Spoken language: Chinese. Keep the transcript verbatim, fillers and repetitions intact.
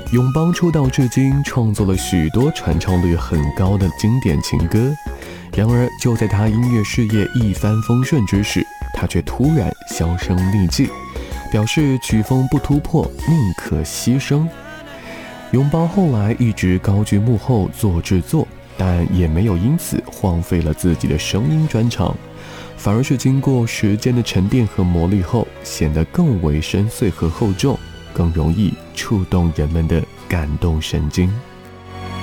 永邦出道至今，创作了许多传唱率很高的经典情歌。然而，就在他音乐事业一帆风顺之时，他却突然销声匿迹，表示曲风不突破，宁可牺牲。永邦后来一直高居幕后做制作，但也没有因此荒废了自己的声音专长，反而是经过时间的沉淀和磨砺后，显得更为深邃和厚重，更容易触动人们的感动神经。